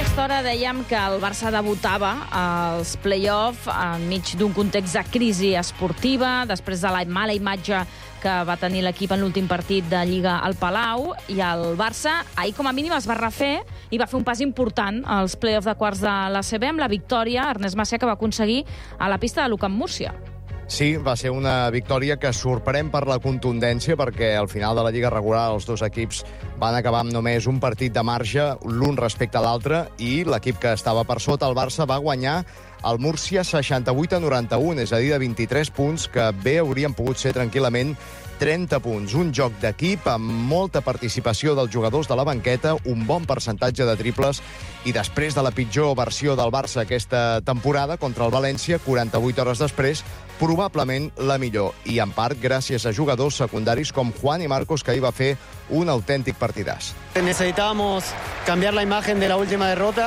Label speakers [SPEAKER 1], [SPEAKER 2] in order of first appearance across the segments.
[SPEAKER 1] aquesta hora dèiem que el Barça debutava als play-off enmig d'un context de crisi esportiva, després de la mala imatge que va tenir l'equip en l'últim partit de Lliga al Palau, i el Barça ahir com a mínim es va refer i va fer un pas important als play-off de quarts de l'ACB amb la victòria, Ernest Macià, que va aconseguir a la pista de l'UCAM Múrcia.
[SPEAKER 2] Sí, va ser una victòria que sorprèn per la contundència, perquè al final de la Lliga regular els dos equips van acabar amb només un partit de marge, l'un respecte a l'altre, i l'equip que estava per sota, el Barça, va guanyar el Múrcia 68-91, és a dir, de 23 punts, que bé haurien pogut ser tranquil·lament 30 punts. Un joc d'equip amb molta participació dels jugadors de la banqueta, un bon percentatge de triples, i després de la pitjor versió del Barça aquesta temporada contra el València, 48 hores després, probablement la millor, i en part gràcies a jugadors secundaris com Juan y Marcos, que ahí va fer un autèntic partidàs.
[SPEAKER 3] Necesitábamos cambiar la imagen de la última derrota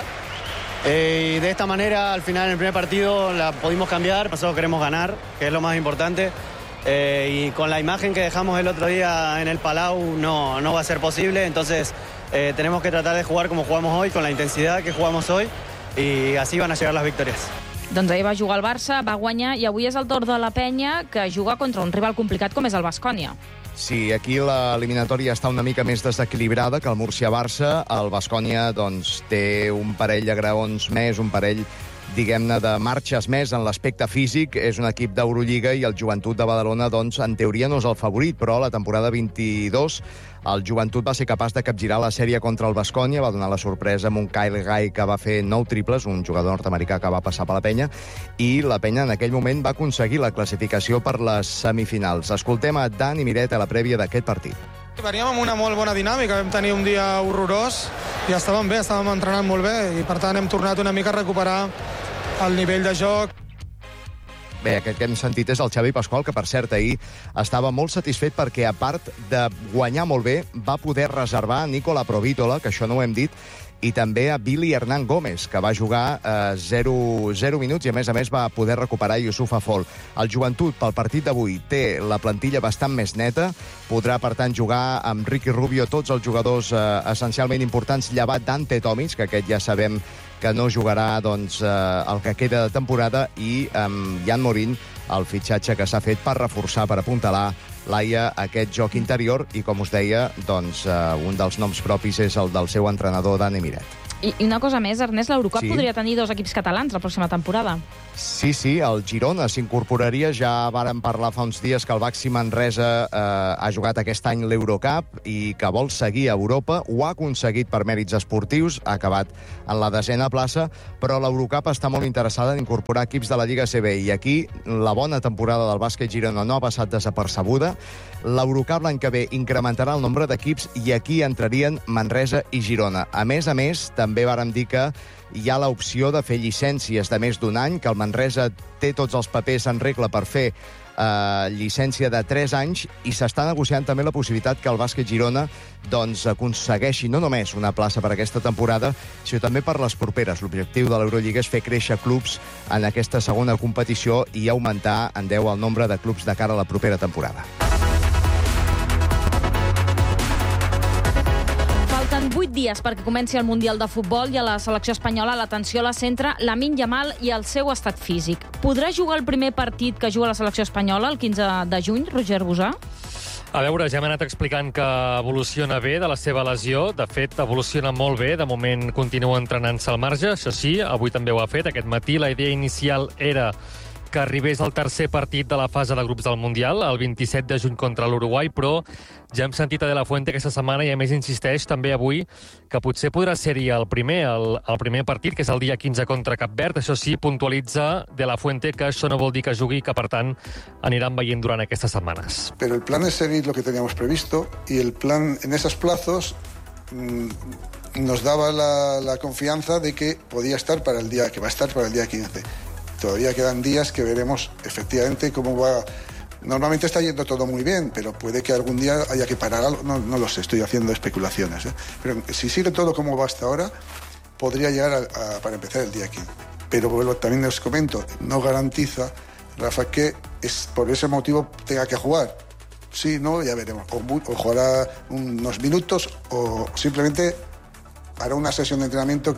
[SPEAKER 3] y de esta manera al final en el primer partido la pudimos cambiar. Nosotros queremos ganar, que es lo más importante, y con la imagen que dejamos el otro día en el Palau no va a ser posible, entonces tenemos que tratar de jugar como jugamos hoy, con la intensidad que jugamos hoy, y así van a llegar las victorias.
[SPEAKER 1] Doncs ahir va jugar el Barça, va guanyar, i avui és el torn de la Penya, que juga contra un rival complicat com és el Baskonia.
[SPEAKER 2] Sí, aquí l'eliminatòria està una mica més desequilibrada que el Múrcia-Barça. El Baskonia doncs, té un parell de graons més, un parell, diguem-ne, de marxes més en l'aspecte físic. És un equip d'Eurolliga i el Joventut de Badalona, doncs, en teoria no és el favorit, però la temporada 22 el Joventut va ser capaç de capgirar la sèrie contra el Baskonia, va donar la sorpresa amb un Kyle Guy que va fer 9 triples, un jugador nord-americà que va passar per la Penya, i la Penya en aquell moment va aconseguir la classificació per les semifinals. Escoltem a Dani Miret a la prèvia d'aquest partit.
[SPEAKER 4] Veníem amb una molt bona dinàmica, vam tenir un dia horrorós i estàvem bé, estàvem entrenant molt bé, i per tant hem tornat una mica a recuperar el nivell de joc.
[SPEAKER 2] Bé, aquest que hem sentit és el Xavi Pascual, que, per cert, ahir estava molt satisfet perquè, a part de guanyar molt bé, va poder reservar a Nicola Provítola, que això no ho hem dit, i també a Billy Hernán Gómez, que va jugar 0 minuts i, a més, va poder recuperar Youssouf Afol. El Joventut, pel partit d'avui, té la plantilla bastant més neta, podrà, per tant, jugar amb Ricky Rubio tots els jugadors essencialment importants, llevat Dante Tomic, que aquest ja sabem que no jugarà doncs, el que queda de temporada, i amb Jan Morín, el fitxatge que s'ha fet per reforçar, per apuntalar l'AIA aquest joc interior, i, com us deia, doncs, un dels noms propis és el del seu entrenador, Dani Miret.
[SPEAKER 1] I una cosa més, Ernest, l'Eurocup
[SPEAKER 2] Sí.
[SPEAKER 1] podria tenir dos equips catalans la pròxima temporada.
[SPEAKER 2] Sí, el Girona s'incorporaria. Ja vàrem parlar fa uns dies que el Baxi Manresa ha jugat aquest any l'Eurocup i que vol seguir a Europa. Ho ha aconseguit per mèrits esportius, ha acabat en la 10a plaça, però l'Eurocup està molt interessada en incorporar equips de la Lliga CB, i aquí la bona temporada del bàsquet Girona no ha passat desapercebuda. L'Eurocup l'any que ve incrementarà el nombre d'equips, i aquí entrarien Manresa i Girona. A més, també vàrem dir que hi ha l'opció de fer llicències de més d'un any, que el Manresa té tots els papers en regla per fer llicència de 3 anys, i s'està negociant també la possibilitat que el bàsquet Girona doncs, aconsegueixi no només una plaça per aquesta temporada, sinó també per les properes. L'objectiu de l'Eurolliga és fer créixer clubs en aquesta segona competició i augmentar en 10 el nombre de clubs de cara a la propera temporada.
[SPEAKER 1] Falten 8 dies perquè comenci el Mundial de Futbol, i a la selecció espanyola l'atenció la centra Lamine Yamal i el seu estat físic. Podrà jugar el primer partit que juga la selecció espanyola el 15 de juny, Roger Busà?
[SPEAKER 5] A veure, ja hem anat explicant que evoluciona bé de la seva lesió. De fet, evoluciona molt bé. De moment continua entrenant-se al marge. Això sí, avui també ho ha fet. Aquest matí la idea inicial era que arribés al tercer partit de la fase de grups del Mundial, el 27 de juny contra l'Uruguai, però ja hem sentit a De La Fuente aquesta setmana, i a més insisteix també avui, que potser podrà ser-hi el primer partit, que és el dia 15 contra Cap Verd. Això sí, puntualitza De La Fuente que això no vol dir que jugui, que per tant aniran veient durant aquestes setmanes.
[SPEAKER 6] Pero el plan es seguir lo que teníamos previsto, y el plan en esos plazos nos daba la confianza de que podía estar para el día, que va a estar para el día 15. Todavía quedan días que veremos efectivamente cómo va. Normalmente está yendo todo muy bien, pero puede que algún día haya que parar algo. No lo sé, estoy haciendo especulaciones, ¿eh? Pero si sigue todo como va hasta ahora, podría llegar para empezar el día 15. Pero bueno, también os comento, no garantiza, Rafa, que es por ese motivo tenga que jugar. Sí, no, ya veremos. O jugará unos minutos, o simplemente hará una sesión de entrenamiento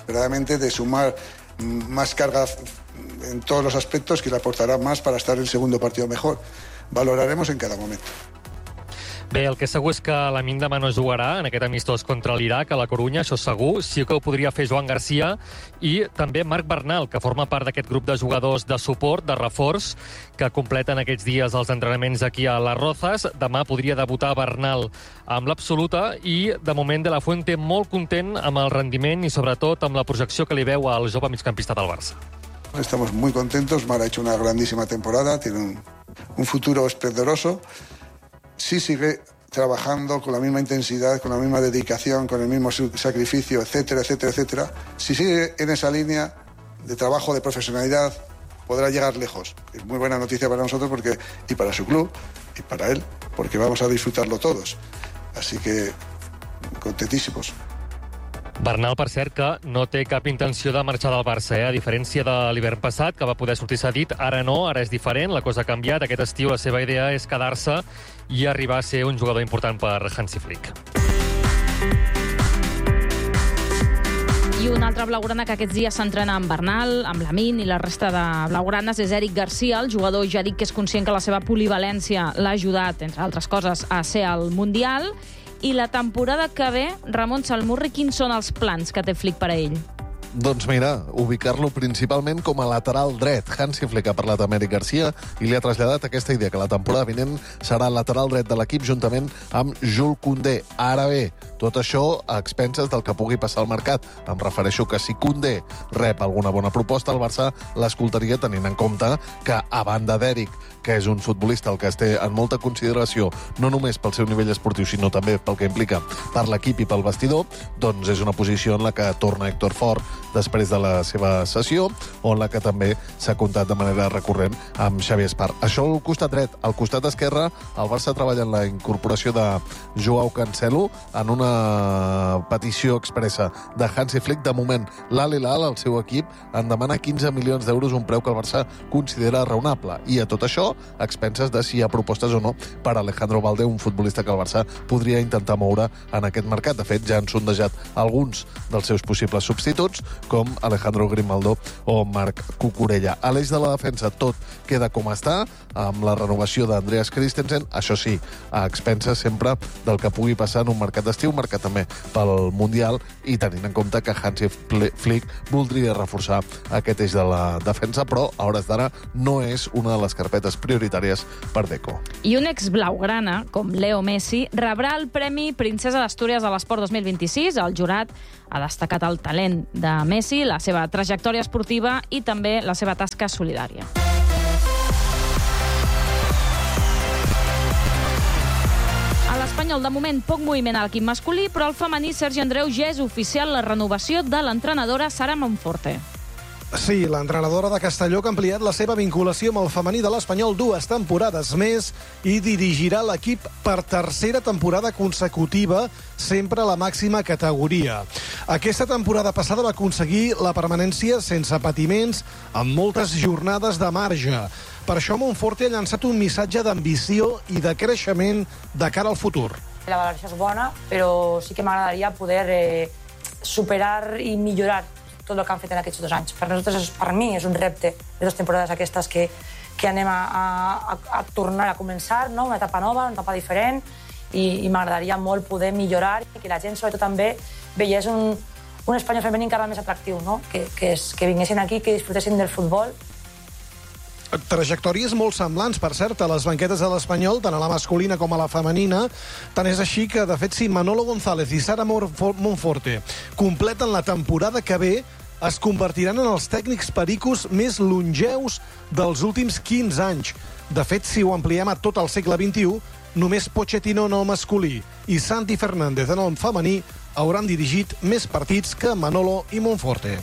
[SPEAKER 6] verdaderamente de sumar más carga en todos los aspectos que le aportará más para estar el segundo partido mejor. Valoraremos en cada momento.
[SPEAKER 5] Bé, el que segur és que Lamine demà no jugarà en aquest amistós contra l'Iraq a la Corunya, això segur. Sí que ho podria fer Joan Garcia i també Marc Bernal, que forma part d'aquest grup de jugadors de suport, de reforç, que completen aquests dies els entrenaments aquí a Les Rozas. Demà podria debutar Bernal amb l'absoluta i, de moment, De La Fuente molt content amb el rendiment i, sobretot, amb la projecció que li veu al jove migcampista del Barça.
[SPEAKER 6] Estamos muy contentos. Mar ha hecho una grandísima temporada, tiene un futuro esplendoroso. Sí sigue trabajando con la misma intensidad, con la misma dedicación, con el mismo sacrificio, etcétera, etcétera, etcétera. Si sigue en esa línea de trabajo, de profesionalidad, podrá llegar lejos. Es muy buena noticia para nosotros y para su club y para él, porque vamos a disfrutarlo todos. Así que contentísimos.
[SPEAKER 5] Bernal, per cert, que no té cap intenció de marxar del Barça, a diferència de l'hivern passat, que va poder sortir cedit. Ara no, ara és diferent, la cosa ha canviat. Aquest estiu la seva idea és quedar-se i arribar a ser un jugador important per Hansi Flick.
[SPEAKER 1] I un altre blaugrana que aquests dies s'entrena amb Bernal, amb Lamine i la resta de blaugranes és Eric Garcia. El jugador ja ha dit que és conscient que la seva polivalència l'ha ajudat, entre altres coses, a ser al Mundial. I la temporada que ve, Ramon Salmurri, quins són els plans que té Flick per a ell?
[SPEAKER 7] Doncs mira, ubicar-lo principalment com a lateral dret. Hansi Flick ha parlat amb Eric Garcia i li ha traslladat aquesta idea, que la temporada vinent serà el lateral dret de l'equip juntament amb Jules Koundé. Ara bé, tot això a expenses del que pugui passar al mercat. Em refereixo que si Koundé rep alguna bona proposta, el Barça l'escoltaria tenint en compte que, a banda d'Eric, que és un futbolista el que es té en molta consideració, no només pel seu nivell esportiu, sinó també pel que implica per l'equip i pel vestidor, doncs és una posició en la que torna Héctor Fort després de la seva sessió, on la que també s'ha comptat de manera recurrent amb Xavi Espart. Això al costat dret. Al costat esquerre, el Barça treballa en la incorporació de Joao Cancelo en una petició expressa de Hansi Flick. De moment, l'Al Hilal, el seu equip, en demana 15 milions d'euros, un preu que el Barça considera raonable. I a tot això, a expenses de si hi ha propostes o no per Alejandro Balde, un futbolista que el Barça podria intentar moure en aquest mercat. De fet, ja han sondejat alguns dels seus possibles substituts, com Alejandro Grimaldo o Marc Cucurella. A l'eix de la defensa tot queda com està, amb la renovació d'Andreas Christensen, això sí, a expenses sempre del que pugui passar en un mercat d'estiu, marcat també pel Mundial, i tenint en compte que Hansi Flick voldria reforçar aquest eix de la defensa, però a hores d'ara no és una de les carpetes prioritàries per Deco.
[SPEAKER 1] I un ex-blaugrana, com Leo Messi, rebrà el Premi Princesa d'Astúries a l'Esport 2026. El jurat ha destacat el talent de Messi, la seva trajectòria esportiva i també la seva tasca solidària. A l'Espanyol, de moment, poc moviment a l'equip masculí, però al femení, Sergi Andreu, ja és oficial la renovació de l'entrenadora Sara Monforte.
[SPEAKER 8] Sí, l'entrenadora de Castelló que ha ampliat la seva vinculació amb el femení de l'Espanyol 2 temporades més i dirigirà l'equip per tercera temporada consecutiva, sempre a la màxima categoria. Aquesta temporada passada va aconseguir la permanència sense patiments, amb moltes jornades de marge. Per això Monforte ha llançat un missatge d'ambició i de creixement de cara al futur.
[SPEAKER 9] La valoració és bona, però sí que m'agradaria poder superar i millorar tot el que han fet en aquests 2 anys. Per mi és un repte de 2 temporades aquestes que anem a tornar a començar, no? Una etapa nova, una etapa diferent, i m'agradaria molt poder millorar i que la gent, sobretot també, veiés un espanyol femení encara més atractiu, no? Que vinguessin aquí, que disfrutessin del futbol.
[SPEAKER 8] Trajectòries molt semblants, per cert, a les banquetes de l'Espanyol, tant a la masculina com a la femenina. Tant és així que, de fet, si Manolo González i Sara Monforte completen la temporada que ve, es convertiran en els tècnics pericos més longeus dels últims 15 anys. De fet, si ho ampliem a tot el segle XXI, només Pochettino en el masculí i Santi Fernández en el femení hauran dirigit més partits que Manolo i Monforte.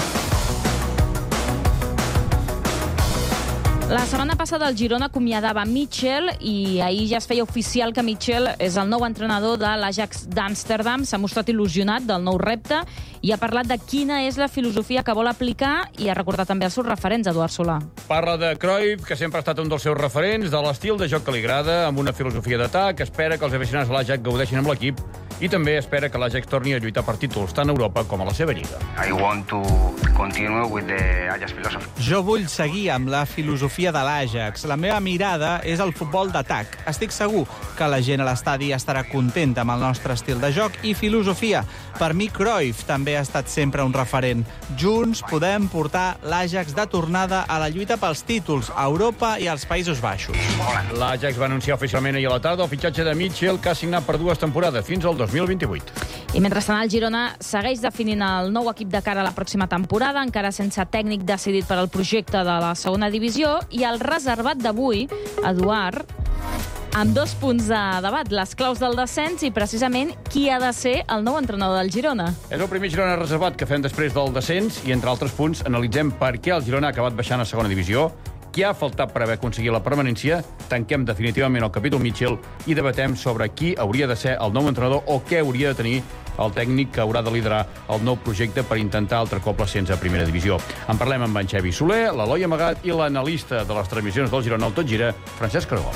[SPEAKER 1] La setmana passada el Girona acomiadava Mitchell i ahir ja es feia oficial que Mitchell és el nou entrenador de l'Ajax d'Amsterdam. S'ha mostrat il·lusionat del nou repte i ha parlat de quina és la filosofia que vol aplicar i ha recordat també els seus referents, Eduard Solà.
[SPEAKER 10] Parla de Cruyff, que sempre ha estat un dels seus referents, de l'estil de joc que li agrada, amb una filosofia d'atac, que espera que els aficionats de l'Ajax gaudeixin amb l'equip i també espera que l'Ajax torni a lluitar per títols tant a Europa com a la seva lliga.
[SPEAKER 11] I want to continue with the Ajax philosophy.
[SPEAKER 12] Jo vull seguir amb la filosofia de l'Ajax. La meva mirada és el futbol d'atac. Estic segur que la gent a l'estadi estarà contenta amb el nostre estil de joc i filosofia. Per mi, Cruyff també ha estat sempre un referent. Junts podem portar l'Ajax de tornada a la lluita pels títols a Europa i als Països Baixos.
[SPEAKER 10] L'Ajax va anunciar oficialment ahir a la tarda el fitxatge de Mitchell, que ha signat per 2 temporades, fins al 2028.
[SPEAKER 1] I mentrestant, el Girona segueix definint el nou equip de cara a la pròxima temporada, encara sense tècnic decidit per al projecte de la segona divisió, i el reservat d'avui, Eduard, amb 2 punts de debat, les claus del descens i, precisament, qui ha de ser el nou entrenador del Girona.
[SPEAKER 10] És el primer Girona reservat que fem després del descens i, entre altres punts, analitzem per què el Girona ha acabat baixant a segona divisió, què ha faltat per haver aconseguit la permanència, tanquem definitivament el capítol Mitchell i debatem sobre qui hauria de ser el nou entrenador o què hauria de tenir el tècnic que haurà de liderar el nou projecte per intentar altre cop l'ascens a primera divisió. En parlem amb en Xavi Soler, l'Eloi Amagat i l'analista de les transmissions del Girona al Tot Gira, Francesc Aragó.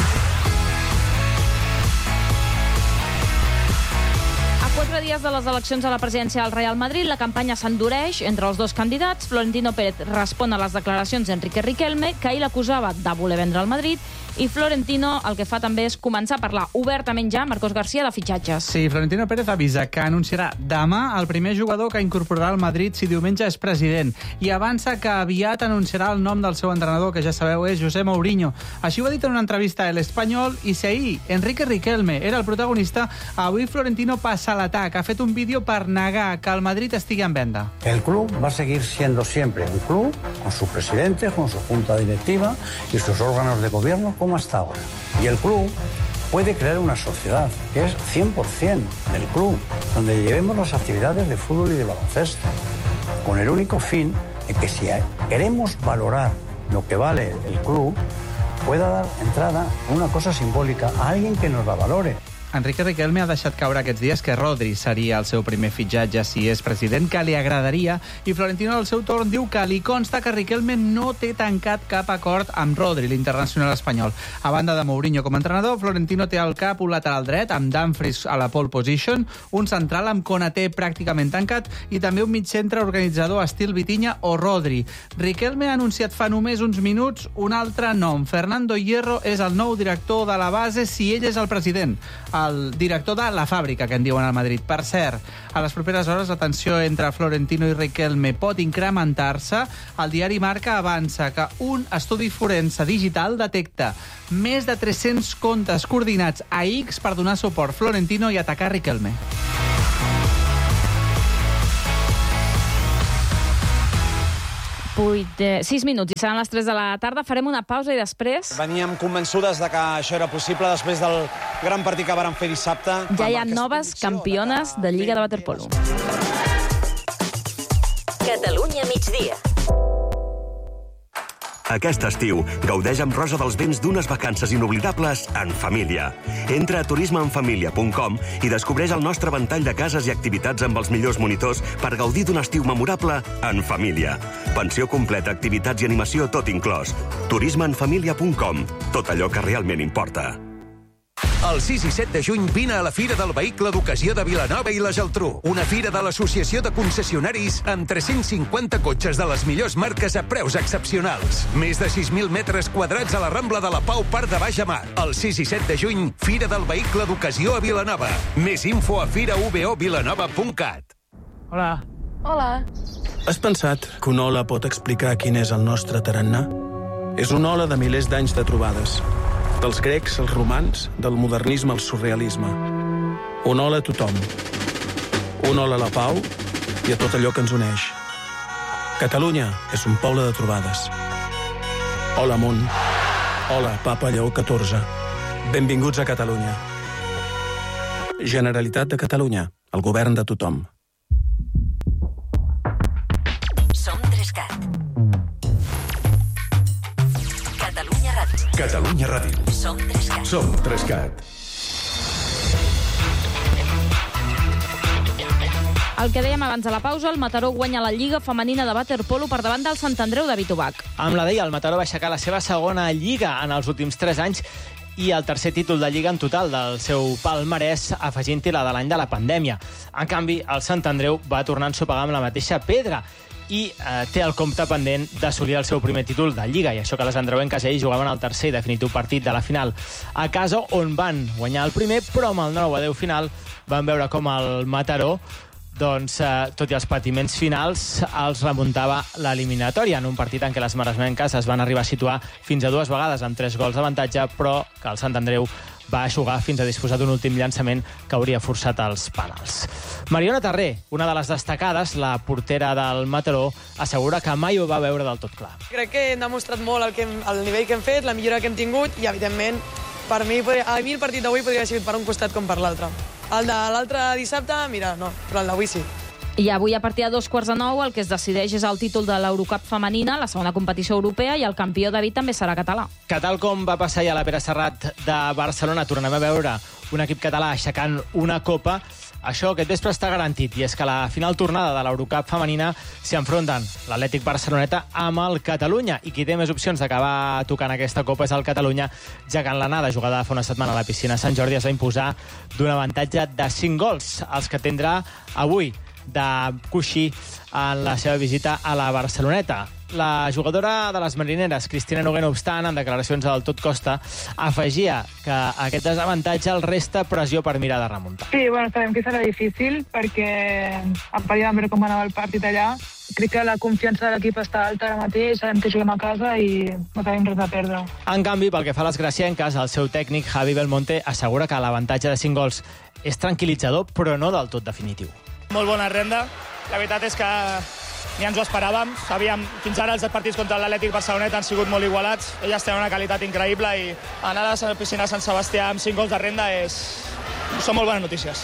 [SPEAKER 1] A 4 dies de les eleccions a la presidència del Real Madrid, la campanya s'endureix entre els dos candidats. Florentino Pérez respon a les declaracions d'Enrique Riquelme, que ahir l'acusava de voler vendre el Madrid, i Florentino el que fa també és començar a parlar obertament ja, Marcos García, de fitxatges.
[SPEAKER 12] Sí, Florentino Pérez avisa que anunciarà demà el primer jugador que incorporarà al Madrid si diumenge és president, i avança que aviat anunciarà el nom del seu entrenador, que ja sabeu és José Mourinho. Així ho ha dit en una entrevista a El Espanyol, i si ahir Enrique Riquelme era el protagonista, avui Florentino passa a l'atac. Ha fet un vídeo per negar que el Madrid estigui en venda.
[SPEAKER 13] El club va a seguir siendo siempre un club, con su presidente, con su junta directiva y sus órganos de gobierno, como hasta ahora. Y el club puede crear una sociedad que es 100% del club, donde llevemos las actividades de fútbol y de baloncesto, con el único fin de que si queremos valorar lo que vale el club, pueda dar entrada a una cosa simbólica a alguien que nos la valore.
[SPEAKER 12] Enrique Riquelme ha deixat caure aquests dies que Rodri seria el seu primer fitxatge si és president, que li agradaria, i Florentino al seu torn diu que li consta que Riquelme no té tancat cap acord amb Rodri, l'internacional espanyol. A banda de Mourinho com a entrenador, Florentino té al cap un lateral dret amb Dumfries a la pole position, un central amb Konaté pràcticament tancat i també un mitjcentre organitzador estil Vitinha o Rodri. Riquelme ha anunciat fa només uns minuts un altre nom. Fernando Hierro és el nou director de la base si ell és el president. El director de la fàbrica, que en diuen al Madrid. Per cert, a les properes hores la tensió entre Florentino i Riquelme pot incrementar-se. El diari Marca avança que un estudi forense digital detecta més de 300 comptes coordinats a X per donar suport a Florentino i atacar Riquelme.
[SPEAKER 1] 6 minuts i seran les 3 de la tarda. Farem una pausa i després...
[SPEAKER 14] Veníem convençudes de que això era possible després del gran partit que vàrem fer dissabte.
[SPEAKER 1] Ja hi ha noves campiones de Lliga de Waterpolo.
[SPEAKER 15] Catalunya migdia. Aquest estiu, gaudeix amb Rosa dels Vents d'unes vacances inoblidables en família. Entra a turismeenfamilia.com i descobreix el nostre ventall de cases i activitats amb els millors monitors per gaudir d'un estiu memorable en família. Pensió completa, activitats i animació tot inclòs. turismeenfamilia.com. Tot allò que realment importa.
[SPEAKER 16] El 6 i 7 de juny vine a la Fira del Vehicle d'Ocasió de Vilanova i la Geltrú. Una fira de l'Associació de Concessionaris amb 350 cotxes de les millors marques a preus excepcionals. Més de 6.000 metres quadrats a la Rambla de la Pau, Parc de Baix a Mar. El 6 i 7 de juny, Fira del Vehicle d'Ocasió a Vilanova. Més info a firauvovilanova.cat.
[SPEAKER 17] Hola.
[SPEAKER 18] Hola.
[SPEAKER 17] Has pensat que una ola pot explicar quin és el nostre tarannà? És una ola de milers d'anys de trobades. Dels grecs als romans, del modernisme al surrealisme. Una ola a tothom. Una ola a la pau i a tot allò que ens uneix. Catalunya és un poble de trobades. Hola, món. Hola, Papa Lleó XIV. Benvinguts a Catalunya. Generalitat de Catalunya, el govern de tothom.
[SPEAKER 15] Som 3CAT. Catalunya Ràdio.
[SPEAKER 16] Catalunya Ràdio.
[SPEAKER 15] Som 3CAT.
[SPEAKER 16] Som 3CAT.
[SPEAKER 1] El que dèiem abans de la pausa, el Mataró guanya la Lliga Femenina de Waterpolo per davant del Sant Andreu de Vitovac.
[SPEAKER 14] Amb la Deia, el Mataró va aixecar la seva segona Lliga en els últims 3 anys
[SPEAKER 18] i el tercer títol de Lliga en total del seu palmarès, afegint-hi la de l'any de la pandèmia. En canvi, el Sant Andreu va tornar a ensopegar amb la mateixa pedra i té el compte pendent d'assolir el seu primer títol de Lliga, i això que les andreuenques ells jugaven el tercer i definitiu partit de la final a casa, on van guanyar el primer, però amb el 9-10 final van veure com el Mataró, doncs, tot i els patiments finals, els remuntava l'eliminatòria en un partit en què les maresmenques es van arribar a situar fins a 2 vegades amb 3 gols d'avantatge, però que el Sant Andreu va jugar fins a disposar d'un últim llançament que hauria forçat els penals. Mariona Terré, una de les destacades, la portera del Mataró, assegura que mai ho va veure del tot clar.
[SPEAKER 19] Crec que hem demostrat molt el nivell que hem fet, la millora que hem tingut, i evidentment, per mi el partit d'avui podria haver sigut per un costat com per l'altre. El de l'altre dissabte, mira, no, però el d'avui sí.
[SPEAKER 1] I avui, a partir de 8:45, el que es decideix és el títol de l'Eurocup femenina, la segona competició europea, i el campió David també serà català.
[SPEAKER 18] Que tal com va passar ja a la Pere Serrat de Barcelona, tornem a veure un equip català aixecant una copa. Això aquest vespre està garantit, i és que a la final tornada de l'Eurocup femenina s'hi enfronten l'Atlètic Barceloneta amb el Catalunya, i qui té més opcions d'acabar tocant aquesta copa és el Catalunya, ja que en l'anada jugada fa una setmana a la piscina Sant Jordi es va imposar d'un avantatge de 5 gols, els que tindrà avui de coixí en la seva visita a la Barceloneta. La jugadora de les Marineres, Cristina Noguer, no obstant, en declaracions del Tot Costa, afegia que aquest desavantatge el resta pressió per mirar de remuntar.
[SPEAKER 20] Sí, bueno, sabem que serà difícil perquè a part de veure com anava el partit allà, crec que la confiança de l'equip està alta ara mateix, sabem que juguem a casa i no tenim res a perdre.
[SPEAKER 18] En canvi, pel que fa a les gracienques, el seu tècnic, Javi Belmonte, assegura que l'avantatge de 5 gols és tranquil·litzador, però no del tot definitiu.
[SPEAKER 21] Molt bona renda. La veritat és que ni ens ho esperàvem. Sabíem, fins ara els partits contra l'Atlètic Barceloneta han sigut molt igualats. Elles tenen una qualitat increïble i anar a la piscina Sant Sebastià amb 5 gols de renda són molt bones notícies.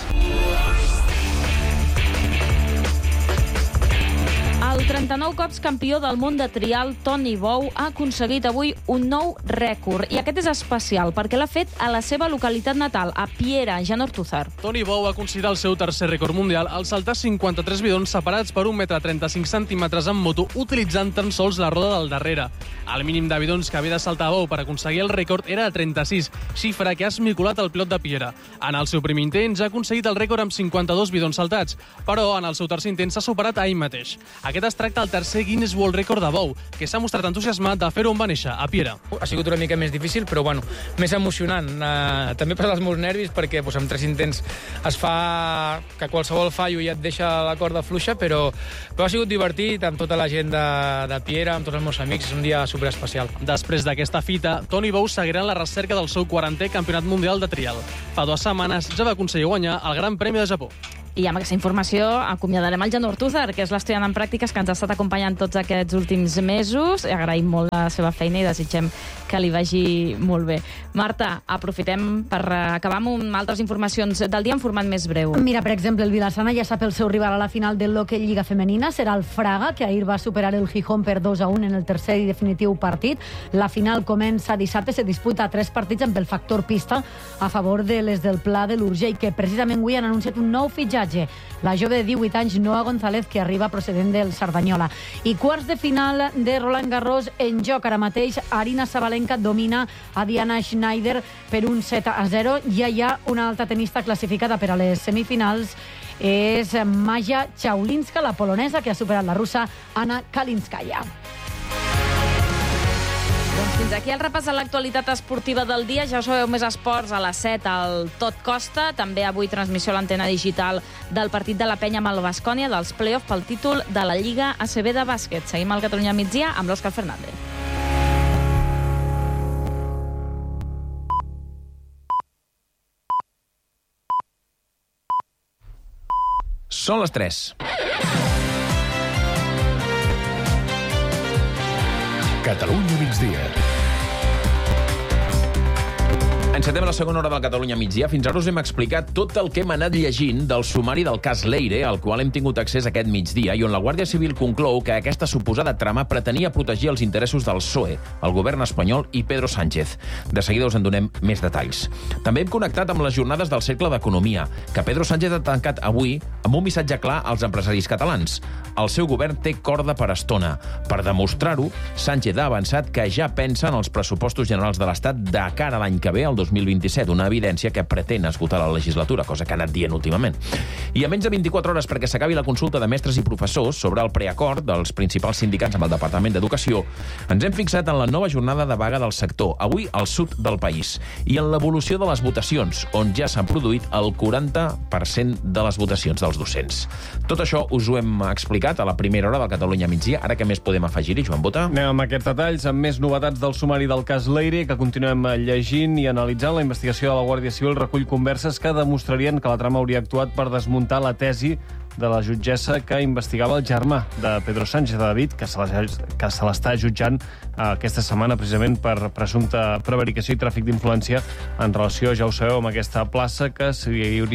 [SPEAKER 1] El 39 cops campió del món de trial, Toni Bou, ha aconseguit avui un nou rècord. I aquest és especial perquè l'ha fet a la seva localitat natal, a Piera, Jan Ortúzar.
[SPEAKER 22] Toni Bou va aconseguir el seu tercer rècord mundial al saltar 53 bidons separats per 1,35 m en moto, utilitzant tan sols la roda del darrere. El mínim de bidons que havia de saltar Bou per aconseguir el rècord era de 36, xifra que ha esmicolat el pilot de Piera. En el seu primer intent ja ha aconseguit el rècord amb 52 bidons saltats, però en el seu tercer intent s'ha superat ahir mateix. Aquest es tracta del tercer Guinness World Record de Bou, que s'ha mostrat entusiasmat de fer-ho on va néixer, a Piera.
[SPEAKER 23] Ha sigut una mica més difícil, però bueno, més emocionant. També he passat els meus nervis perquè amb 3 intents es fa que qualsevol fallo ja et deixa la corda fluixa, però ha sigut divertit amb tota la gent de Piera, amb tots els meus amics. És un dia superespecial.
[SPEAKER 22] Després d'aquesta fita, Toni Bou seguirà en la recerca del seu 40è campionat mundial de trial. Fa 2 setmanes ja va aconseguir guanyar el Gran Premi de Japó.
[SPEAKER 1] I amb aquesta informació acomiadarem el Jan Ortúzar, que és l'estudiant en pràctiques que ens ha estat acompanyant tots aquests últims mesos. Agraïm molt la seva feina i desitgem que li vagi molt bé. Marta, aprofitem per acabar amb altres informacions del dia en format més breu.
[SPEAKER 24] Mira, per exemple, el Vilassana ja sap el seu rival a la final del l'Hockey Lliga Femenina. Serà el Fraga, que ahir va superar el Gijón per 2-1 en el tercer i definitiu partit. La final comença dissabte, se disputa 3 partits amb el factor pista a favor de les del Pla de l'Urgell, que precisament avui han anunciat un nou fitxatge. La jove de 18 anys, Noa González, que arriba procedent del Cerdanyola. I quarts de final de Roland Garros en joc. Ara mateix, Arina Sabalenka domina a Diana Schneider per un 7-0. Ja hi ha una altra tenista classificada per a les semifinals. És Maja Chaulinska, la polonesa, que ha superat la russa Anna Kalinskaya.
[SPEAKER 1] Doncs fins aquí el repàs a l'actualitat esportiva del dia. Ja us sabeu, més esports a les 7 al Tot Costa. També avui transmissió a l'antena digital del partit de la Penya amb el Baskonia, dels play-off pel títol de la Lliga ACB de bàsquet. Seguim al Catalunya migdia amb l'Òscar Fernández.
[SPEAKER 25] Són les 3. Catalunya migdia. Encetem la segona hora del Catalunya migdia. Fins ara us hem explicat tot el que hem anat llegint del sumari del cas Leire, al qual hem tingut accés aquest migdia, i on la Guàrdia Civil conclou que aquesta suposada trama pretenia protegir els interessos del PSOE, el govern espanyol i Pedro Sánchez. De seguida us en donem més detalls. També hem connectat amb les jornades del Cercle d'Economia, que Pedro Sánchez ha tancat avui amb un missatge clar als empresaris catalans. El seu govern té corda per estona. Per demostrar-ho, Sánchez ha avançat que ja pensa en els pressupostos generals de l'Estat de cara a l'any que ve, el 2027, una evidència que pretén esgotar la legislatura, cosa que ha anat dient últimament. I a menys de 24 hores perquè s'acabi la consulta de mestres i professors sobre el preacord dels principals sindicats amb el Departament d'Educació, ens hem fixat en la nova jornada de vaga del sector, avui al sud del país, i en l'evolució de les votacions, on ja s'han produït el 40% de les votacions dels docents. Tot això us ho hem explicat a la primera hora del Catalunya migdia. Ara què més podem afegir-hi, Joan Bota?
[SPEAKER 2] Anem amb aquests detalls, amb més novetats del sumari del cas Leire, que continuem llegint i analitzant. La investigació de la Guàrdia Civil recull converses que demostrarien que la trama hauria actuat per desmuntar la tesi de la jutgessa que investigava el germà de Pedro Sánchez, David, que se l'està jutjant aquesta setmana precisament per presumpta prevaricació i tràfic d'influència en relació, ja ho sabeu, amb aquesta plaça que se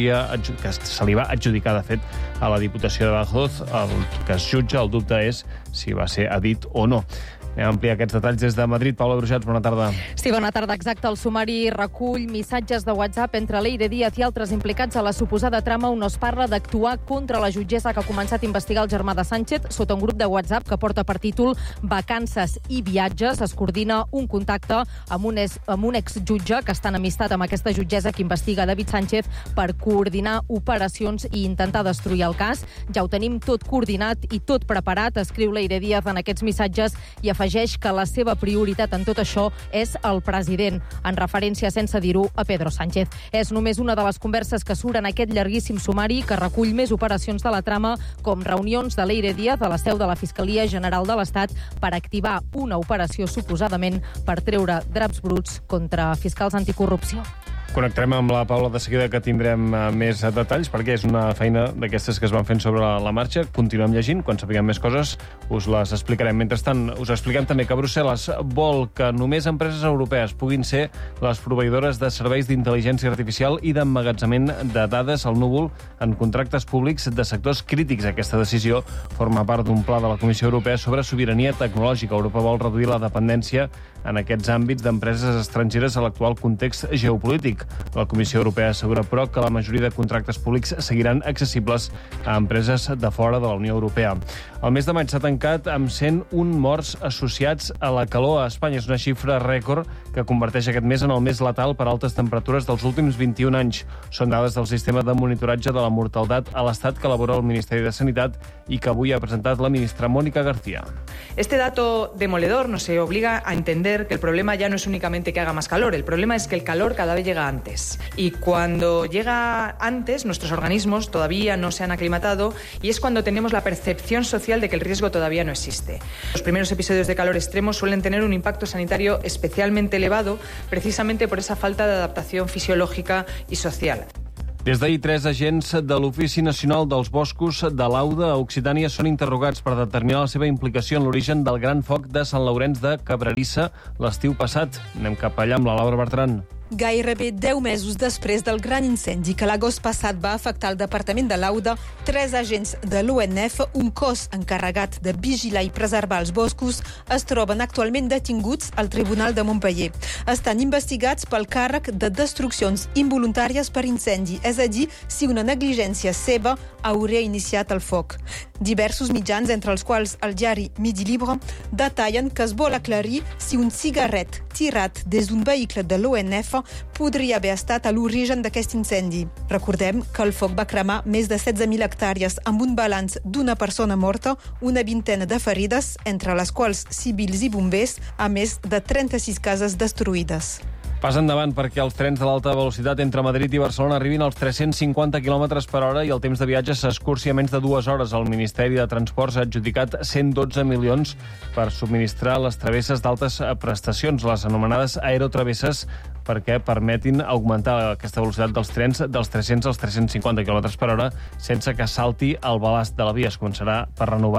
[SPEAKER 2] li va adjudicar, de fet, a la Diputació de Badajoz. El que es jutja, el dubte és si va ser edit o no. Anem a ampliar aquests detalls des de Madrid. Paula Brujats, bona tarda.
[SPEAKER 3] Sí, bona tarda. Exacte. El sumari recull missatges de WhatsApp entre Leire Díaz i altres implicats a la suposada trama on es parla d'actuar contra la jutgessa que ha començat a investigar el germà de Sánchez. Sota un grup de WhatsApp que porta per títol Vacances i viatges es coordina un contacte amb un exjutge que està en amistat amb aquesta jutgessa que investiga David Sánchez per coordinar operacions i intentar destruir el cas. Ja ho tenim tot coordinat i tot preparat, escriu Leire Díaz en aquests missatges, i afegeix que la seva prioritat en tot això és el president, en referència, sense dir-ho, a Pedro Sánchez. És només una de les converses que surt en aquest llarguíssim sumari que recull més operacions de la trama, com reunions de Leire Díaz a la seu de la Fiscalia General de l'Estat per activar una operació suposadament per treure draps bruts contra fiscals anticorrupció.
[SPEAKER 2] Connectarem amb la Paula de seguida, que tindrem més detalls, perquè és una feina d'aquestes que es van fent sobre la marxa. Continuem llegint, quan sapiguem més coses us les explicarem. Mentrestant, us expliquem també que Brussel·les vol que només empreses europees puguin ser les proveïdores de serveis d'intel·ligència artificial i d'emmagatzement de dades al núvol en contractes públics de sectors crítics. Aquesta decisió forma part d'un pla de la Comissió Europea sobre sobirania tecnològica. Europa vol reduir la dependència en aquests àmbits d'empreses estrangeres a l'actual context geopolític. La Comissió Europea assegura, però, que la majoria de contractes públics seguiran accessibles a empreses de fora de la Unió Europea. El mes de maig s'ha tancat amb 101 morts associats a la calor a Espanya. És una xifra rècord que converteix aquest mes en el més letal per altes temperatures dels últims 21 anys. Són dades del sistema de monitoratge de la mortaldat a l'Estat que elabora el Ministeri de Sanitat i que avui ha presentat la ministra Mónica García.
[SPEAKER 4] Este dato demoledor nos obliga a entender que el problema ya no es únicamente que haga más calor, el problema es que el calor cada vez llega antes. Y cuando llega antes, nuestros organismos todavía no se han aclimatado y es cuando tenemos la percepción social de que el riesgo todavía no existe. Los primeros episodios de calor extremo suelen tener un impacto sanitario especialmente elevado, precisamente por esa falta de adaptación fisiológica y social.
[SPEAKER 2] Des d'ahir, 3 agents de l'Ofici Nacional dels Boscos de l'Aude a Occitània són interrogats per determinar la seva implicació en l'origen del gran foc de Sant Llorenç de Cabrerissa l'estiu passat. Anem cap allà amb la Laura Bertran.
[SPEAKER 5] Gairebé 10 mesos després del gran incendi que l'agost passat va afectar el Departament de l'Aude, 3 agents de l'ONF, un cos encarregat de vigilar i preservar els boscos, es troben actualment detinguts al Tribunal de Montpeller. Estan investigats pel càrrec de destruccions involuntàries per incendi, és a dir, si una negligència seva hauria iniciat el foc. Diversos mitjans, entre els quals el diari Midi Libre, detallen que es vol aclarir si un cigarret tirat des d'un vehicle de l'ONF podria haver estat a l'origen d'aquest incendi. Recordem que el foc va cremar més de 16.000 hectàrees amb un balanç d'una persona morta, una vintena de ferides, entre les quals civils i bombers, a més de 36 cases destruïdes.
[SPEAKER 2] Pas endavant perquè els trens de l'alta velocitat entre Madrid i Barcelona arribin als 350 km per hora i el temps de viatge s'escurci a menys de 2 hores. El Ministeri de Transports ha adjudicat 112 milions per subministrar les travesses d'altes prestacions, les anomenades aerotravesses, perquè permetin augmentar aquesta velocitat dels trens dels 300 als 350 km per hora sense que salti el balast de la via. Es començarà per renovar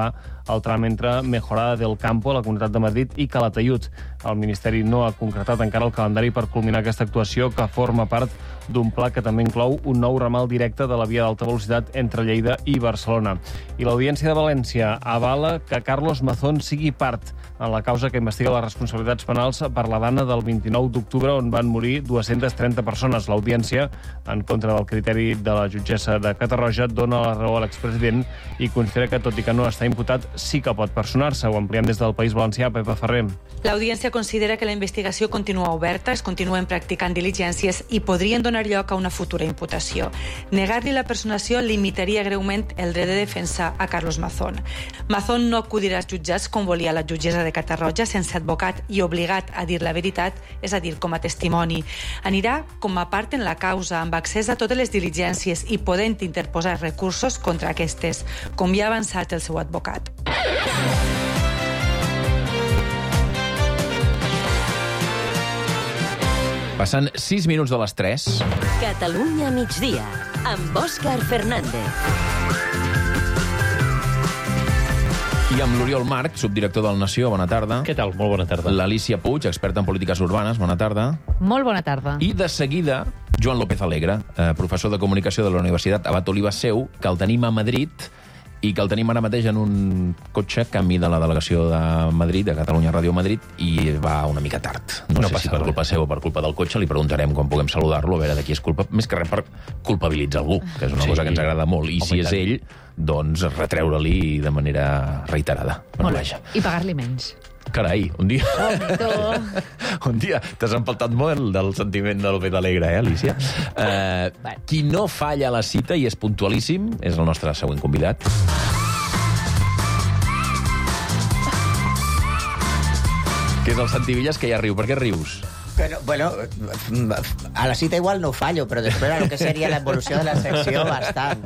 [SPEAKER 2] el tram entre Mejorada del Campo, la Comunitat de Madrid, i Calatayud. El Ministeri no ha concretat encara el calendari per culminar aquesta actuació, que forma part d'un pla que també inclou un nou ramal directe de la via d'alta velocitat entre Lleida i Barcelona. I l'Audiència de València avala que Carlos Mazón sigui part en la causa que investiga les responsabilitats penals per la dana del 29 d'octubre, on van morir 230 persones. L'Audiència, en contra del criteri de la jutgessa de Catarroja, dona la raó a l'expresident i considera que, tot i que no està imputat, sí que pot personar-se. Ho ampliem des del País Valencià, Pepa Ferrer.
[SPEAKER 6] L'Audiència considera que la investigació continua oberta, es continuen practicant diligències i podrien donar lloc a una futura imputació. Negar-li la personació limitaria greument el dret de defensa a Carlos Mazón. Mazón no acudirà als jutjats com volia la jutgessa de Catarroja, sense advocat i obligat a dir la veritat, és a dir, com a testimoni. Anirà com a part en la causa, amb accés a totes les diligències i podent interposar recursos contra aquestes, com ja ha avançat el seu advocat.
[SPEAKER 25] Passant 6 minuts de les 3.
[SPEAKER 7] Catalunya migdia, amb Òscar Fernández.
[SPEAKER 25] I amb l'Oriol Marc, subdirector del Nació, bona tarda.
[SPEAKER 8] Què tal? Molt bona tarda.
[SPEAKER 25] L'Alícia Puig, experta en polítiques urbanes, bona tarda.
[SPEAKER 3] Molt bona tarda.
[SPEAKER 25] I de seguida, Joan López Alegre, professor de comunicació de la Universitat Abat Oliva Seu, que el tenim a Madrid i que el tenim ara mateix en un cotxe camí de la delegació de Madrid, de Catalunya Ràdio Madrid, i va una mica tard. No sé si per culpa seva o per culpa del cotxe, li preguntarem quan puguem saludar-lo, a veure de qui és culpa, més que res per culpabilitzar algú, que és una cosa que ens agrada molt, i si és ell, doncs retreure-li de manera reiterada.
[SPEAKER 3] Molt bé. I pagar-li menys.
[SPEAKER 25] Carai, un dia t'has empaltat molt del sentiment del López Alegre, Alícia? Qui no falla a la cita i és puntualíssim és el nostre següent convidat. Que és el Santi Villas, que ja riu. Per què rius?
[SPEAKER 9] Bueno, a la cita igual no fallo, però després a lo que seria l'evolució de la secció, bastant.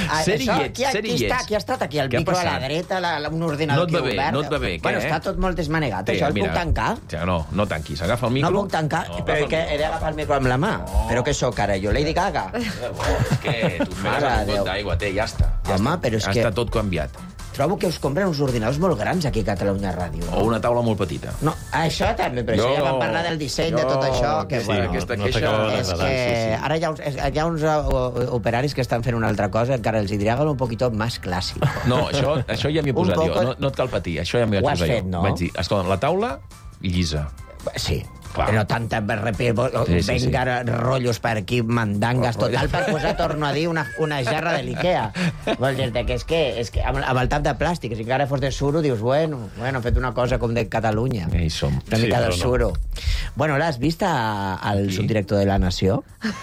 [SPEAKER 9] Qui ha estat aquí? El micro a la dreta, un ordinador aquí obert?
[SPEAKER 25] No et va bé, què?
[SPEAKER 9] Bueno, està tot molt desmanegat. Això el puc tancar?
[SPEAKER 25] No tanquis, agafa el micro.
[SPEAKER 9] No puc tancar? Però que he d'agafar el micro amb la mà? Però què sóc ara, jo? Lady Gaga?
[SPEAKER 25] És que tu fes un got d'aigua, ja està.
[SPEAKER 9] Home, però és que...
[SPEAKER 25] Està tot canviat.
[SPEAKER 9] Trobo que us compren uns ordinadors molt grans aquí a Catalunya Ràdio.
[SPEAKER 25] O una taula molt petita.
[SPEAKER 9] No, això també, però això ja vam parlar del disseny de tot això. Que,
[SPEAKER 25] sí, aquesta queixa...
[SPEAKER 9] És que ara hi ha uns operaris que estan fent una altra cosa, encara els hi diria un poquito més clàssic.
[SPEAKER 25] No, això ja m'hi he posat jo. No et cal patir, això ja m'hi vaig posar jo. Vaig dir, escolta, la taula llisa.
[SPEAKER 9] Sí. Clar. Però tanta venga rotllos per aquí, mandangas, total, per posar, torno a dir, una gerra de l'Ikea. Vol dir-te que és que amb el tap de plàstic, si encara fos de suro, dius, bueno, he fet una cosa com de Catalunya.
[SPEAKER 25] Hi som.
[SPEAKER 9] Una mica de suro. Bueno, l'has vist al subdirector de La Nació?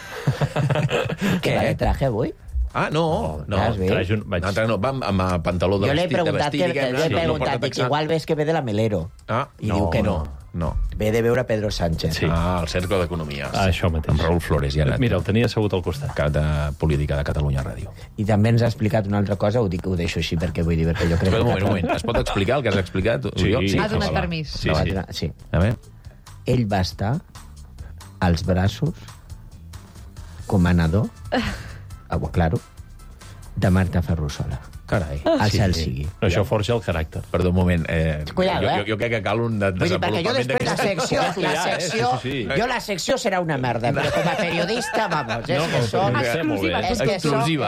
[SPEAKER 9] Que va de traje avui?
[SPEAKER 25] Ah, no. Va amb pantaló de vestit.
[SPEAKER 9] Jo l'he preguntat, que igual ves que ve de la Melero. I diu que no. Ve de veure Pedro Sánchez.
[SPEAKER 25] El Cercle d'Economia.
[SPEAKER 8] Això mateix.
[SPEAKER 25] Amb Raül Flores.
[SPEAKER 8] Mira, el tenia assegut al costat.
[SPEAKER 25] Cap de política de Catalunya Ràdio.
[SPEAKER 9] I també ens ha explicat una altra cosa, ho deixo així perquè vull dir, perquè jo crec que...
[SPEAKER 25] Un moment. Es pot explicar el que has explicat?
[SPEAKER 9] Sí.
[SPEAKER 3] Ha donat permís.
[SPEAKER 9] Sí.
[SPEAKER 25] A veure.
[SPEAKER 9] Ell va estar als braços com a nadó, claro, de Marta Ferrusola.
[SPEAKER 25] Carai.
[SPEAKER 9] Al cel sigui.
[SPEAKER 8] Però això forja el caràcter.
[SPEAKER 25] Perdó, un moment.
[SPEAKER 9] Cuidado,
[SPEAKER 25] jo crec que cal un desenvolupament...
[SPEAKER 9] Perquè jo després la secció serà una merda, però com a periodista, vamos, és que són...
[SPEAKER 25] Exclusiva,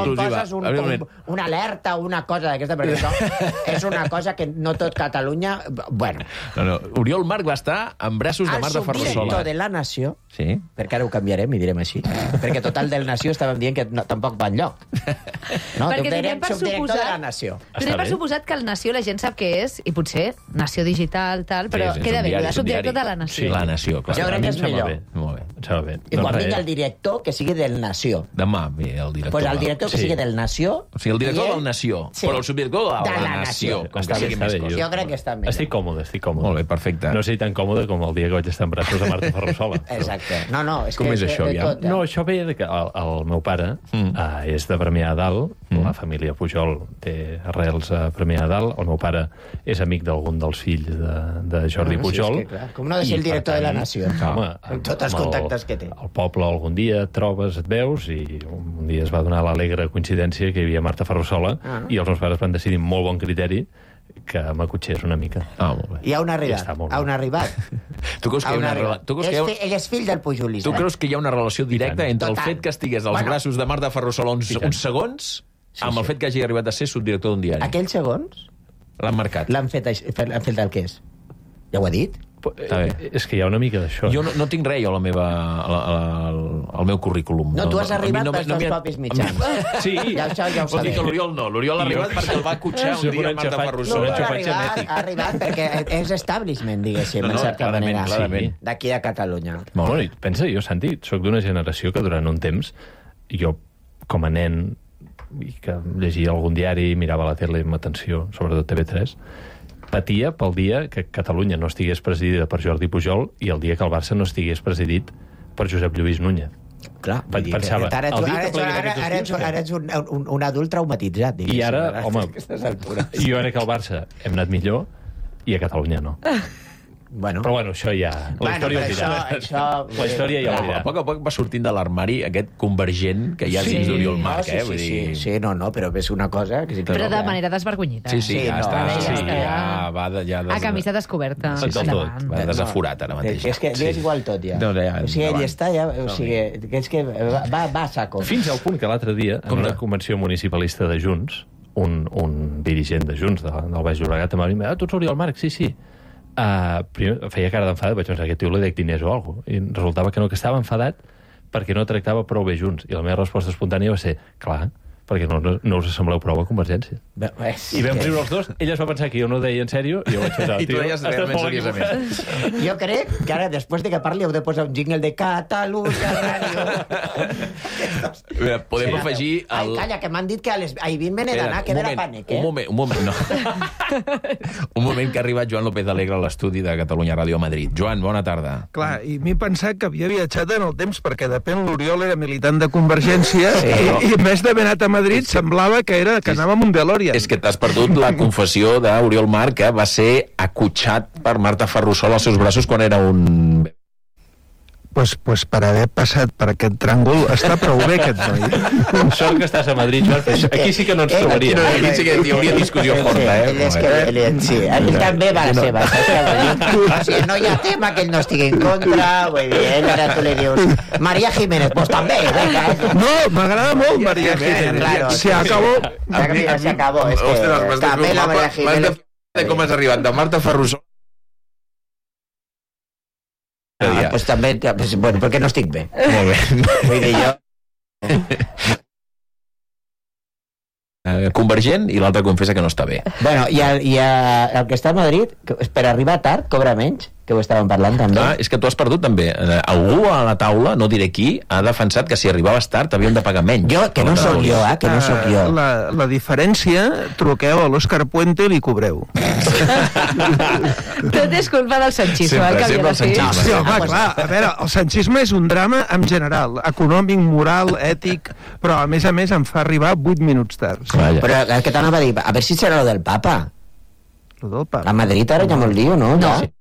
[SPEAKER 9] una alerta o una cosa d'aquesta, perquè això és una cosa que no tot Catalunya... Bueno.
[SPEAKER 25] No, Oriol Marc va estar en braços de Marta Ferrusola.
[SPEAKER 9] El subdirector de La Nació, perquè ara ho canviarem i direm així, perquè total del Nació estàvem dient que tampoc va enlloc.
[SPEAKER 3] Perquè direm per
[SPEAKER 9] subdirector de La Nació.
[SPEAKER 3] Donem per suposat que el Nació la gent sap què és, i potser Nació Digital, tal, però queda bé, el subdirector de La Nació.
[SPEAKER 25] Sí, La Nació, clar.
[SPEAKER 9] Jo crec que és millor.
[SPEAKER 25] Molt bé.
[SPEAKER 9] I quan vingui el director, que sigui del Nació.
[SPEAKER 25] Demà ve el director.
[SPEAKER 9] Pues el director que sigui del Nació.
[SPEAKER 25] O sigui, el director del Nació, però el subdirector de La Nació.
[SPEAKER 9] Jo crec que està millor.
[SPEAKER 8] Estic còmode.
[SPEAKER 25] Molt bé, perfecte.
[SPEAKER 8] No sé tan còmode com el dia que vaig estar en braços de Marta Ferrusola.
[SPEAKER 9] Exacte. No,
[SPEAKER 25] com és això, ja?
[SPEAKER 8] No, això ve que el meu pare és de Premià de Dalt, la família Puig Pujol té arrels a Premià de Dalt, el meu pare és amic d'algun dels fills de Jordi Pujol.
[SPEAKER 9] Sí, és que, clar, com no ha de ser el director de la Nació, amb tots els contactes que té.
[SPEAKER 8] Al poble algun dia et trobes, et veus, i un dia es va donar l'alegre coincidència que hi havia Marta Ferrusola, i els meus pares van decidir amb molt bon criteri que m'acotxés una mica.
[SPEAKER 25] Molt bé.
[SPEAKER 9] I on ha arribat?
[SPEAKER 25] Tu creus que hi ha una
[SPEAKER 9] ell és fill del pujolisme.
[SPEAKER 25] Tu creus que hi ha una relació directa entre el fet que estigués als braços de Marta Ferrusola uns segons amb el fet que hagi arribat a ser subdirector d'un diari?
[SPEAKER 9] Aquells segons?
[SPEAKER 25] L'han marcat.
[SPEAKER 9] L'han fet el que és. Ja ho ha dit?
[SPEAKER 8] És que hi ha una mica d'això.
[SPEAKER 25] Jo no tinc res, jo, al meu currículum.
[SPEAKER 9] No, tu has arribat pels teus propis mitjans.
[SPEAKER 25] Sí,
[SPEAKER 9] ja ho
[SPEAKER 25] vol dir que l'Oriol no. L'Oriol ha arribat perquè el va cotxar un dia Marta Ferrusola.
[SPEAKER 9] Ha arribat perquè és establishment, diguéssim, en certa manera. D'aquí a Catalunya.
[SPEAKER 8] Molt bé. Pensa, jo, Santi, soc d'una generació que durant un temps, jo, com a nen, i que llegia algun diari, mirava la tele amb atenció, sobretot TV3, patia pel dia que Catalunya no estigués presidida per Jordi Pujol i el dia que el Barça no estigués presidit per Josep Lluís Núñez.
[SPEAKER 9] Clar,
[SPEAKER 8] pensava,
[SPEAKER 9] ara ets un adult traumatitzat, diguéssim.
[SPEAKER 8] I ara, home, jo crec que al Barça hem anat millor i a Catalunya no.
[SPEAKER 9] Però
[SPEAKER 8] bueno, això ja... La història la història ja ho dirà.
[SPEAKER 25] A poc va sortint de l'armari aquest convergent que hi ha dins d'Oriol Marc,
[SPEAKER 9] Sí, però és una cosa...
[SPEAKER 1] Però de manera desvergonyida.
[SPEAKER 25] Sí, ja està.
[SPEAKER 1] A camisa descoberta.
[SPEAKER 25] Va desaforat ara mateix.
[SPEAKER 9] És que és igual tot, ja. O sigui, ell està ja... O sigui, és que va a saco.
[SPEAKER 8] Fins al punt que l'altre dia, en una convenció municipalista de Junts, un dirigent de Junts del Baix Llobregat em va dir, tu ets Oriol Marc? Sí. Primer feia cara d'enfadat, vaig pensar, aquest tio li dec diners o alguna cosa, i resultava que estava enfadat perquè no tractava prou bé Junts, i la meva resposta espontània va ser, clar, perquè no us sembleu prou a Convergència. I vam riure els dos, ell es va pensar que jo no ho deia en sèrio, i jo vaig pensar,
[SPEAKER 25] i tu deies realment seriosament.
[SPEAKER 9] Jo crec que ara, després de que parli, heu de posar un jingle de Catalunya Ràdio.
[SPEAKER 25] Podem afegir...
[SPEAKER 9] Ai, calla, que m'han dit que a les 20 me n'he d'anar, que ve la pànic,
[SPEAKER 25] Un moment, no. Un moment que ha arribat Joan López Alegre a l'estudi de Catalunya Ràdio a Madrid. Joan, bona tarda.
[SPEAKER 10] Clar, i m'he pensat que havia viatjat en el temps, perquè depèn, l'Oriol era militant de Convergència, i més d'haver anat a Madrid semblava que anava amb un DeLorean.
[SPEAKER 25] És que t'has perdut la confessió d'Oriol Marc, que va ser acotxat per Marta Ferrusola als seus braços quan era un...
[SPEAKER 10] Pues per haver passat per aquest tràngol està prou bé aquest noi.
[SPEAKER 8] Sort que estàs a Madrid, Joan, aquí sí que no ens trobaria.
[SPEAKER 25] Aquí sí que hi hauria discussió forta,
[SPEAKER 9] Sí, ell també va a la seva. Si no hi ha tema que ell no estigui en contra, vull dir, ara tu li dius María Jiménez, pues també.
[SPEAKER 10] No, m'agrada molt María Jiménez. Se acabó.
[SPEAKER 9] Se acabó. També la María Jiménez.
[SPEAKER 25] Com has arribat de Marta Ferrusola?
[SPEAKER 9] Pues també, bueno, perquè no estic bé.
[SPEAKER 25] Molt bé.
[SPEAKER 9] Vull dir, jo...
[SPEAKER 25] Convergent, i l'altre confessa que no està bé.
[SPEAKER 9] Bueno, i el que està a Madrid, per arribar tard, cobra menys, que ho estàvem parlant també.
[SPEAKER 25] És que tu has perdut també. Algú a la taula, no diré qui, ha defensat que si arribaves tard havien de pagar menys.
[SPEAKER 9] Que no sóc jo, que no sóc jo.
[SPEAKER 10] La diferència, truqueu a l'Òscar Puente i li cobreu.
[SPEAKER 1] Tot és culpa del sanchisme.
[SPEAKER 25] Sempre el sanchisme.
[SPEAKER 10] Sí, home, clar, a veure, el sanchisme és un drama en general, econòmic, moral, ètic, però a més em fa arribar 8 minuts tard.
[SPEAKER 9] Però el que t'anava a dir, a veure si serà lo del papa.
[SPEAKER 10] Lo del papa.
[SPEAKER 9] A Madrid ara hi ha molt lío, no?
[SPEAKER 25] No.